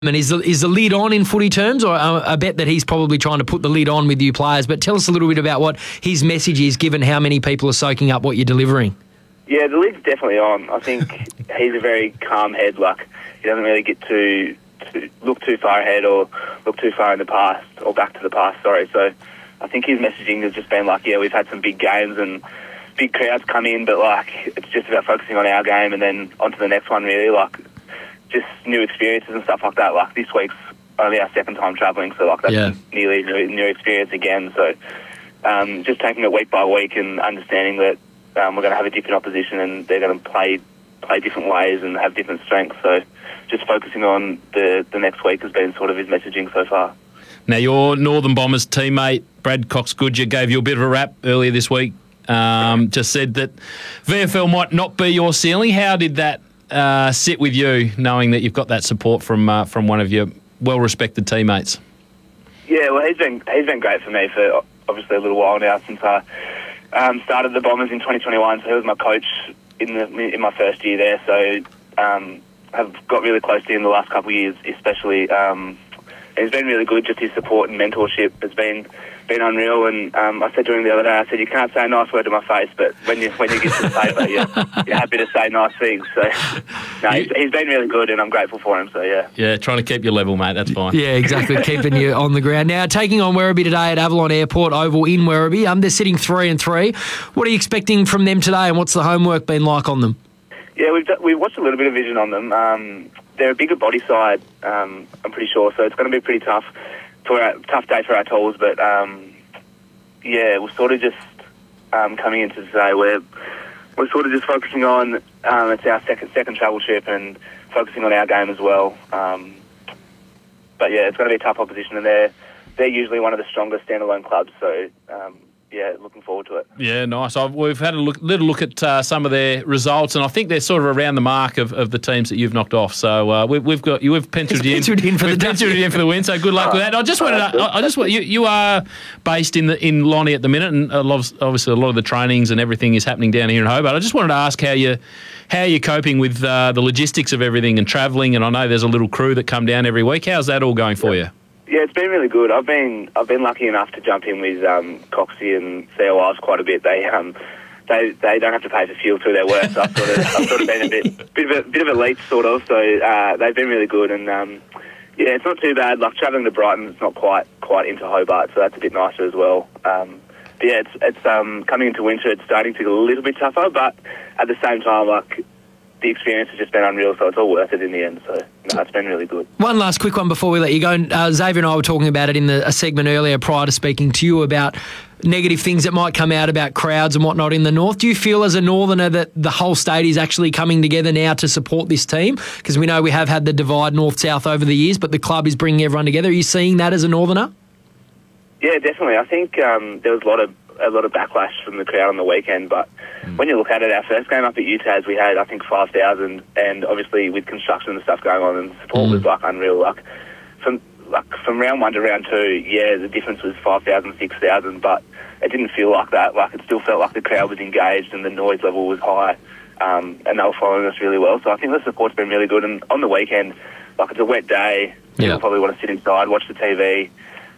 And is the lid on in footy terms? Or I bet that he's probably trying to put the lid on with you players. But tell us a little bit about what his message is, given how many people are soaking up what you're delivering. Yeah, the lid's definitely on. I think he's a very calm head. Like, he doesn't really get to look too far ahead or look too far in the past, or back to the past, sorry. So I think his messaging has just been like, yeah, we've had some big games and big crowds come in, but like, it's just about focusing on our game and then on to the next one, really. Like, just new experiences and stuff like that. Like, this week's only our second time travelling, so like, that's nearly a new experience again. So just taking it week by week and understanding that we're going to have a different opposition and they're going to play different ways and have different strengths. So just focusing on the next week has been sort of his messaging so far. Now, your Northern Bombers teammate, Brad Cox-Goodger, gave you a bit of a rap earlier this week. Just said that VFL might not be your ceiling. How did that sit with you, knowing that you've got that support from one of your well-respected teammates? Yeah, well, he's been great for me for obviously a little while now, since I started the Bombers in 2021. So he was my coach in my first year there. So I've got really close to him the last couple of years, especially. He's been really good. Just his support and mentorship has been unreal. And I said to him the other day, I said, you can't say a nice word to my face, but when you get to the paper, you're happy to say nice things. So no, he's been really good, and I'm grateful for him. So yeah, trying to keep you level, mate. That's fine. Yeah, exactly, keeping you on the ground. Now, taking on Werribee today at Avalon Airport Oval in Werribee. They're sitting 3-3. What are you expecting from them today, and what's the homework been like on them? Yeah, we've watched a little bit of vision on them. They're a bigger body side, I'm pretty sure, so it's going to be pretty tough day for our tools. But we're sort of just coming into today where we're sort of just focusing on it's our second travel trip and focusing on our game as well. But yeah, it's going to be a tough opposition, and they're usually one of the strongest standalone clubs. So looking forward to it. Yeah, nice. We've had a little look at some of their results, and I think they're sort of around the mark of the teams that you've knocked off. So we've penciled you in for the win. So good luck with that. I just wanted you are based in Lonnie at the minute, and obviously a lot of the trainings and everything is happening down here in Hobart. I just wanted to ask how you're coping with the logistics of everything and travelling. And I know there's a little crew that come down every week. How's that all going for you? Yeah, it's been really good. I've been lucky enough to jump in with Coxie and Theo Wiles quite a bit. They don't have to pay for fuel through their work. So I've sort of been a bit of a leech, sort of. So they've been really good, and it's not too bad. Like, travelling to Brighton, it's not quite into Hobart, so that's a bit nicer as well. But yeah, it's coming into winter. It's starting to get a little bit tougher, but at the same time, like, the experience has just been unreal, so it's all worth it in the end. So, no, it's been really good. One last quick one before we let you go. Xavier and I were talking about it in a segment earlier prior to speaking to you about negative things that might come out about crowds and whatnot in the north. Do you feel as a northerner that the whole state is actually coming together now to support this team? Because we know we have had the divide north-south over the years, but the club is bringing everyone together. Are you seeing that as a northerner? Yeah, definitely. I think there was a lot of backlash from the crowd on the weekend, but when you look at it, our first game up at UTAS, we had, I think, 5,000, and obviously with construction and stuff going on, and support was like unreal. Like from round 1 to round 2, yeah, the difference was 5,000, 6,000, but it didn't feel like that. Like, it still felt like the crowd was engaged and the noise level was high, and they were following us really well. So I think the support's been really good, and on the weekend, like, it's a wet day, people probably want to sit inside, watch the TV.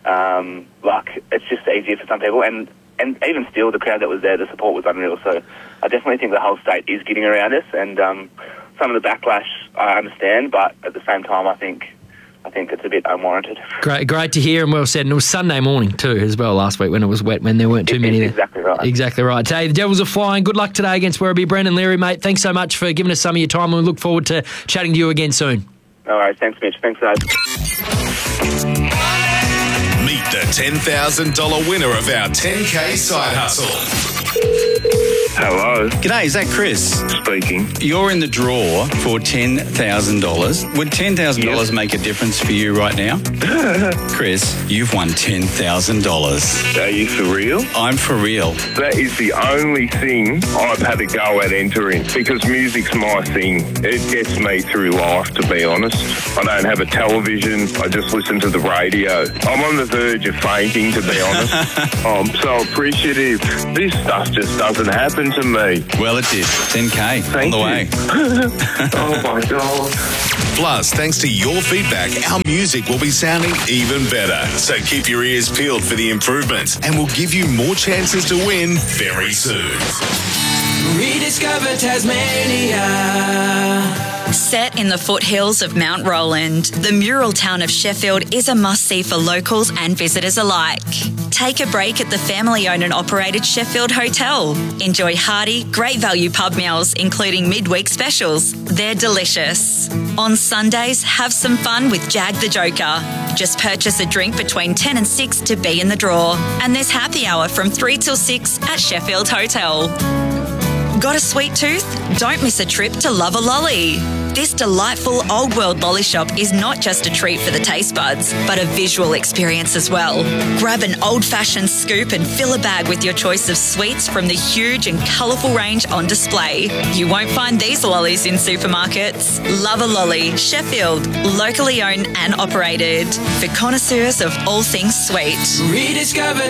Like, it's just easier for some people, and even still, the crowd that was there, the support was unreal. So I definitely think the whole state is getting around us, and some of the backlash I understand, but at the same time, I think it's a bit unwarranted. Great to hear, and well said. And it was Sunday morning too, as well, last week when it was wet, when there weren't too many there. Exactly right. Exactly right. Hey, the Devils are flying. Good luck today against Werribee. Brendan Leary, mate, thanks so much for giving us some of your time, and we look forward to chatting to you again soon. All right, thanks, Mitch. Thanks, guys. Meet the $10,000 winner of our 10K side hustle. Hello. G'day, is that Chris? Speaking. You're in the draw for $10,000. Would $10,000 make a difference for you right now? Chris, you've won $10,000. Are you for real? I'm for real. That is the only thing I've had a go at entering, because music's my thing. It gets me through life, to be honest. I don't have a television. I just listen to the radio. I'm on the verge of fainting, to be honest. I'm so appreciative. This stuff just doesn't happen to me. Well, it did. 10K on the way. Oh, my God. Plus, thanks to your feedback, our music will be sounding even better. So keep your ears peeled for the improvements, and we'll give you more chances to win very soon. Rediscover Tasmania. Set in the foothills of Mount Roland, the mural town of Sheffield is a must-see for locals and visitors alike. Take a break at the family-owned and operated Sheffield Hotel. Enjoy hearty, great value pub meals, including midweek specials. They're delicious. On Sundays, have some fun with Jag the Joker. Just purchase a drink between 10 and 6 to be in the draw. And there's happy hour from 3 till 6 at Sheffield Hotel. Got a sweet tooth? Don't miss a trip to Love a Lolly. This delightful old world lolly shop is not just a treat for the taste buds, but a visual experience as well. Grab an old-fashioned scoop and fill a bag with your choice of sweets from the huge and colourful range on display. You won't find these lollies in supermarkets. Love a Lolly, Sheffield, locally owned and operated for connoisseurs of all things sweet. Rediscover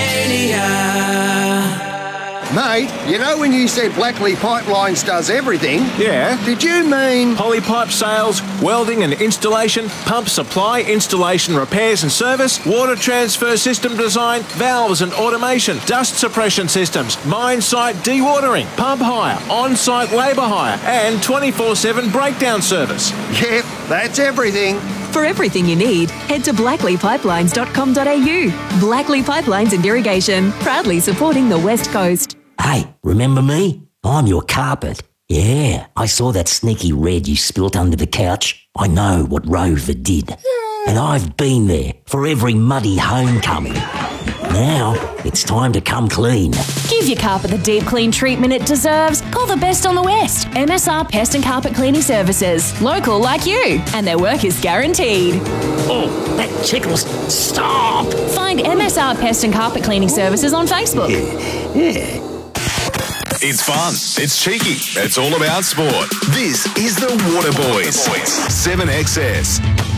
Tasmania. Mate, you know when you said Blackley Pipelines does everything? Yeah. Did you mean Polypipe sales, welding and installation, pump supply, installation, repairs and service, water transfer system design, valves and automation, dust suppression systems, mine site dewatering, pump hire, on-site labour hire and 24/7 breakdown service? Yep, that's everything. For everything you need, head to blackleypipelines.com.au. Blackley Pipelines and Irrigation, proudly supporting the West Coast. Hey, remember me? I'm your carpet. Yeah, I saw that sneaky red you spilt under the couch. I know what Rover did. And I've been there for every muddy homecoming. Now, it's time to come clean. Give your carpet the deep clean treatment it deserves. Call the best on the West. MSR Pest and Carpet Cleaning Services. Local like you. And their work is guaranteed. Oh, that tickles. Stop! Find MSR Pest and Carpet Cleaning Services on Facebook. Yeah. It's fun. It's cheeky. It's all about sport. This is the Water Boys. 7XS.